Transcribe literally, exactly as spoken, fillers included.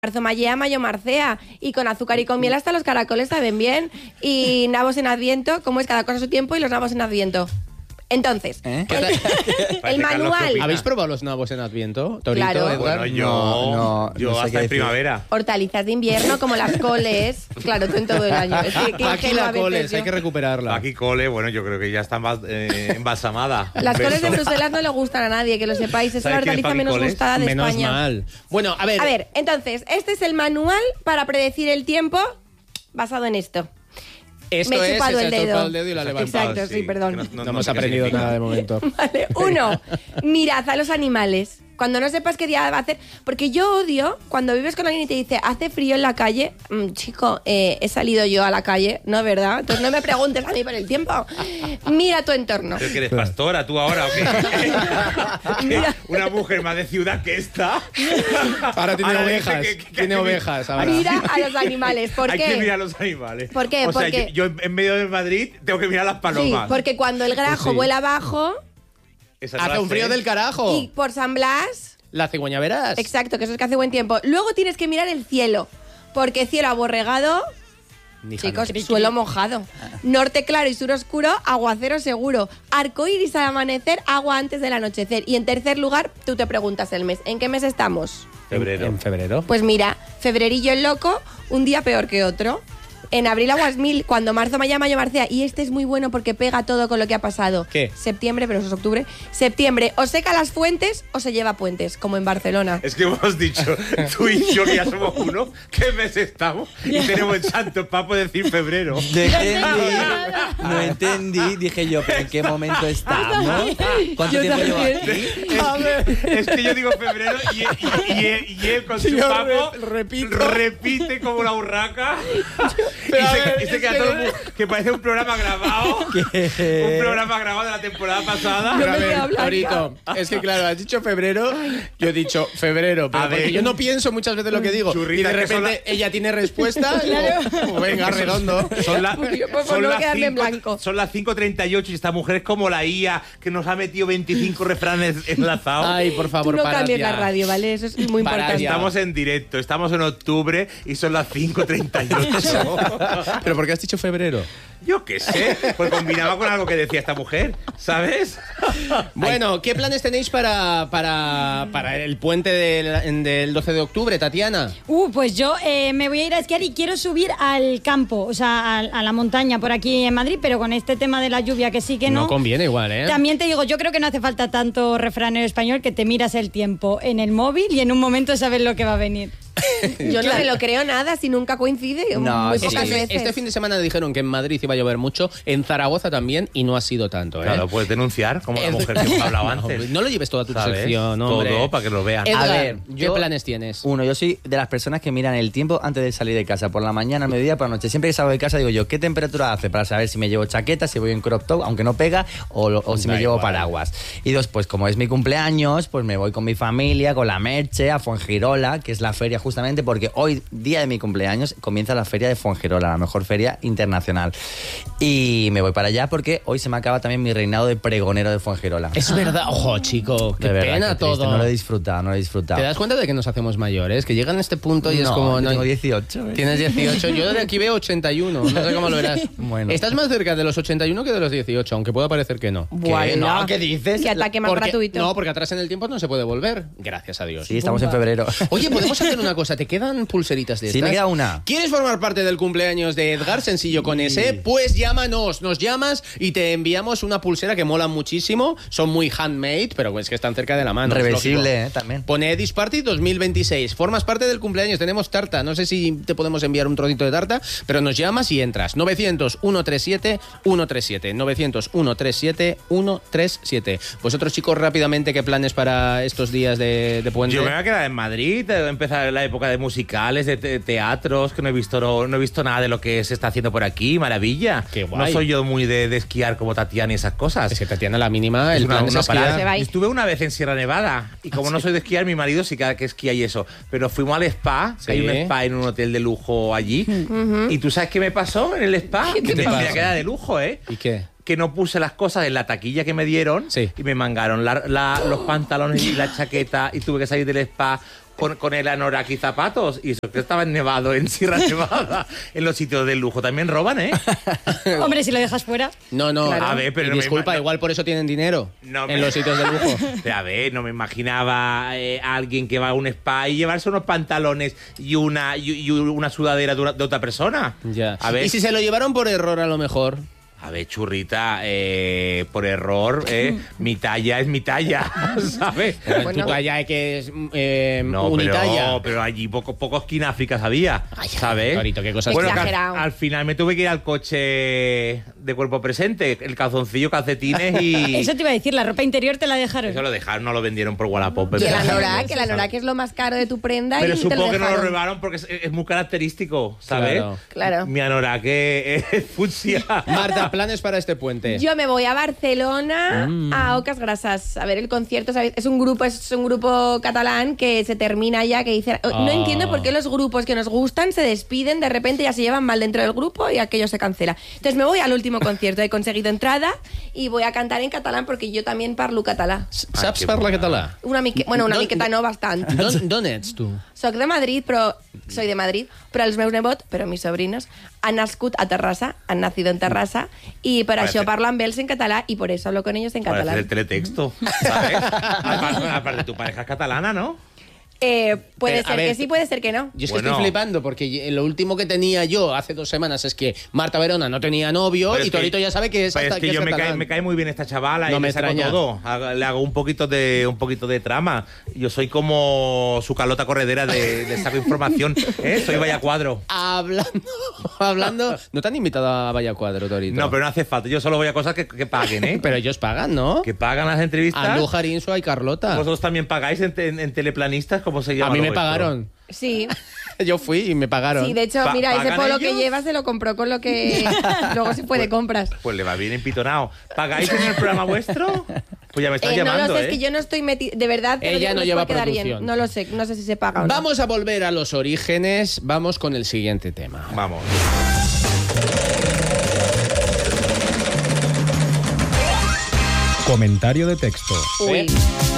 marzo mallea, mayo marcea. Y con azúcar y con miel hasta los caracoles saben bien. Y nabos en Adviento, como es cada cosa a su tiempo, y los nabos en Adviento. Entonces, ¿Eh? el, el manual... ¿Habéis probado los nabos en Adviento, Torito, Claro. Edgar? Bueno, yo, No, no, yo no sé hasta qué en decir. primavera. Hortalizas de invierno, como las coles. Claro, tú en todo el año. Es que, que Aquí ingenua la a veces coles, yo. hay que recuperarla. Aquí cole, bueno, yo creo que ya está embal- eh, embalsamada. Las Un coles de beso. Bruselas no le gustan a nadie, que lo sepáis. Es la ¿Sabes quién es hortaliza Fabi menos Coles? gustada de Menos España. mal. Bueno, a ver. A ver, entonces, este es el manual para predecir el tiempo basado en esto. Esto me he es, chupado se el ha chupado dedo. el dedo y la ha levantado. Exacto, sí, perdón. que No, hemos sé qué aprendido significa. nada de momento. Vale, uno, mirad a los animales. Cuando no sepas qué día va a hacer. Porque yo odio cuando vives con alguien y te dice, hace frío en la calle. Mm, chico, eh, he salido yo a la calle, ¿no, verdad? Entonces no me preguntes a mí por el tiempo. Mira tu entorno. ¿Pero que eres pastora tú ahora o qué? Mira. Una mujer más de ciudad que esta. Ahora tiene Ahora dice ovejas. que- que- tiene que- ovejas ahora. Mira a los animales. ¿Por Hay qué? que mirar a los animales. ¿Por qué? O sea, Porque- yo, yo en medio de Madrid tengo que mirar a las Sí, palomas. porque cuando el grajo Pues sí. vuela abajo Esa no Hace la un sé. frío del carajo. y por San Blas... La cigüeña verás. Exacto, que eso es que hace buen tiempo. Luego tienes que mirar el cielo, porque cielo aborregado, Ni chicos, jamás. suelo mojado. Norte claro y sur oscuro, aguacero seguro. Arcoíris al amanecer, agua antes del anochecer. Y en tercer lugar, tú te preguntas el mes. ¿En qué mes estamos? Febrero. En febrero. Pues mira, febrerillo el loco, un día peor que otro. En abril aguas mil, cuando marzo, mayo, mayo, marcea. Y este es muy bueno porque pega todo con lo que ha pasado. ¿Qué? Septiembre, pero eso es octubre. Septiembre, o seca las fuentes o se lleva puentes, como en Barcelona. Es que hemos dicho, tú y yo, que ya somos uno, ¿qué mes estamos? Y tenemos el santo papo de decir febrero. No entendí, no entendí. Dije yo, ¿pero en qué momento estamos? ¿Cuánto tiempo llevo aquí? Es, es que yo digo febrero y, y- y él, y él con su Yo papo re- repito. repite como la urraca. Y Pero a se, ver, y se es queda que- todo mu- que parece un programa grabado. Un programa grabado de la temporada pasada. Pero a me ver, quedo blanca. Torito, es que claro, has dicho febrero, yo he dicho febrero, pero A ver. porque yo no pienso muchas veces lo que digo. Churrita, y de que son repente ella tiene respuesta. y digo, pues venga, redondo. Son, la- Pues yo, pues, son por no las quedarme en cinco- blanco. son las cinco treinta y ocho y esta mujer es como la I A que nos ha metido veinticinco refranes enlazados. Ay, por Tú favor, no parad cambies ya. la radio, ¿vale? Eso es muy Parad importante. ya. Estamos en directo, estamos en octubre y son las cinco treinta y ocho. Pero ¿por qué has dicho febrero? Yo qué sé, pues combinaba con algo que decía esta mujer, ¿sabes? Bueno, ¿qué planes tenéis para, para, para el puente del, del doce de octubre, Tatiana? Uh, pues yo eh, me voy a ir a esquiar y quiero subir al campo, o sea, a, a la montaña por aquí en Madrid, pero con este tema de la lluvia que sí que no. No conviene igual, ¿eh? También te digo, yo creo que no hace falta tanto refranero español que te miras el tiempo en el móvil y en un momento sabes lo que va a venir. Yo no me lo creo nada si nunca coincide. No, muy sí. pocas Este, veces. este fin de semana dijeron que en Madrid iba a llover mucho, en Zaragoza también, y no ha sido tanto, ¿eh? Claro, puedes denunciar, como la El- mujer que hemos hablado No, antes. no lo lleves toda tu ¿Sabes? sección, hombre. Todo para que lo vean. Edgar, A ver, ¿qué yo- planes tienes? Uno, yo soy de las personas que miran el tiempo antes de salir de casa, por la mañana, al mediodía, por la noche. Siempre que salgo de casa digo yo, ¿qué temperatura hace? Para saber si me llevo chaqueta, si voy en crop top, aunque no pega, o, lo- o si Da me llevo igual. paraguas. Y dos, pues como es mi cumpleaños, pues me voy con mi familia, con la Merche, a Fuengirola, que es la feria justamente, porque hoy, día de mi cumpleaños, comienza la feria de Fuengirola, la mejor feria internacional. Y me voy para allá porque hoy se me acaba también mi reinado de pregonero de Fuengirola. Es verdad, ojo, chico, qué De verdad, pena qué triste, todo. No lo he disfrutado, no lo he disfrutado. ¿Te das cuenta de que nos hacemos mayores? Que llegan a este punto y es No, como... yo tengo dieciocho, ¿eh? Tienes dieciocho, yo de aquí veo ochenta y uno, no sé cómo lo verás. Bueno. Estás más cerca de los ochenta y uno que de los dieciocho, aunque pueda parecer que no. ¿Qué? No, ¿qué dices? Que ataque más Porque- gratuito. No, porque atrás en el tiempo no se puede volver, gracias a Dios. Sí, estamos en febrero. Oye, podemos hacer una cosa, ¿te quedan pulseritas de estas? Sí, me queda una. ¿Quieres formar parte del cumpleaños de Edgar, sencillo con ese? Pues llámanos, nos llamas y te enviamos una pulsera que mola muchísimo, son muy handmade, pero es que están cerca de la mano. es Reversible, lógico. ¿eh? También. Pone Edis Party dos mil veintiséis, formas parte del cumpleaños, tenemos tarta, no sé si te podemos enviar un trocito de tarta, pero nos llamas y entras. novecientos, ciento treinta y siete, ciento treinta y siete, novecientos, ciento treinta y siete, ciento treinta y siete. Vosotros, chicos, rápidamente, ¿qué planes para estos días de, de puente? Yo me voy a quedar en Madrid, eh, empezar la época de musicales, de te- teatros, que no he visto no, no he visto nada de lo que se está haciendo por aquí, maravilla. Qué guay. No soy yo muy de, de esquiar como Tatiana y esas cosas. Es que Tatiana, la mínima, el Es una- plan es una esquiar. parada. Se va. Estuve una vez en Sierra Nevada y como no soy de esquiar, mi marido sí que, que esquía y eso. Pero fuimos al spa, que Sí. hay un spa en un hotel de lujo allí. Y tú sabes qué me pasó en el spa, ¿Qué que te me pasó? queda de lujo, ¿eh? ¿Y qué? Que no puse las cosas en la taquilla que me dieron Sí. y me mangaron la- la- los pantalones y la chaqueta y tuve que salir del spa con, con el anorak y zapatos. Y eso que estaba nevado en Sierra Nevada. En los sitios de lujo también roban, ¿eh? Hombre, si lo dejas fuera. No, no. Claro. A ver, pero Y no me disculpa, ima- igual por eso tienen dinero No en me- los sitios de lujo. A ver, no me imaginaba eh, a alguien que va a un spa y llevarse unos pantalones y una, y, y una sudadera de, una- de otra persona. Ya. A ver, Y si se lo llevaron por error, a lo mejor. a ver, churrita, eh, por error, eh, mi talla es mi talla, ¿sabes? Pero Bueno. tu talla es que es eh, No, unitalla. pero, pero allí poco, pocos quináfricas había, ¿sabes? Torito, qué cosas. Bueno, que al, Exagerado. al final me tuve que ir al coche de cuerpo presente, el calzoncillo, calcetines y... Eso te iba a decir, la ropa interior te la dejaron. Eso lo dejaron, no lo vendieron por Wallapop. Y el pero- anorak, que el anorak es lo más caro de tu prenda. Pero y te lo supongo que no lo dejaron. robaron porque es, es muy característico, ¿sabes? Claro. Claro. Mi anorak es, es fucsia. Marta, planes para este puente. Yo me voy a Barcelona a Ocas Grasas a ver el concierto. ¿Sabes? Es un grupo, es un grupo catalán que se termina ya, que dice, no Ah. entiendo por qué los grupos que nos gustan se despiden de repente, ya se llevan mal dentro del grupo y aquello se cancela. Entonces me voy al último concierto, he conseguido entrada y voy a cantar en catalán porque yo también parlo català. Saps qué parlar bona. català? Una mique, bueno, una No- miqueta no, bastant. D'on d'on ets, tu? Soc de Madrid, però soy de Madrid, però els meus nebots, però mis sobrinos, han nascut a Terrassa, han nacido en Terrassa, y per Parece- això parlo amb ells en català y por eso hablo con ellos en Parece catalán. el teletexto, ¿sabes? aparte, aparte, tu pareja es catalana, ¿no? Eh, puede Pero, a ser ver, que sí, puede ser que no. Yo es que Bueno. estoy flipando porque lo último que tenía yo hace dos semanas es que Marta Verona no tenía novio Pero y es que- Torito ya sabe que es pero hasta es que que yo es me cae, catalán. me cae muy bien esta chavala No y me le saco extraña. todo. Hago- Le hago un poquito de un poquito de trama. Yo soy como su Carlota Corredera de, de saco información. ¿eh? Soy Vaya Cuadro. Hablando, hablando... ¿No te han invitado a Vaya Cuadro, Torito? No, pero no hace falta. Yo solo voy a cosas que, que paguen, ¿eh? Pero ellos pagan, ¿no? Que pagan las entrevistas. Andújar, Insua y Carlota. ¿Vosotros también pagáis en, en- en teleplanistas? ¿Cómo se llama? A mí lo me vuestro? pagaron. Sí, Yo fui y me pagaron. sí, de hecho, Pa- mira, ese ¿pagan polo que ellos? lleva se lo compró con lo que luego se fue de compras. Pues le va bien empitonado. ¿Pagáis en el programa vuestro? Pues ya me estás Eh, no llamando, lo sé, ¿eh? es que yo no estoy metida, de verdad, te lo Ella digo, no es lleva por quedar producción. bien. No lo sé, no sé si se paga o no. Vamos a volver a los orígenes. Vamos con el siguiente tema. Vamos. Comentario de texto. Uy.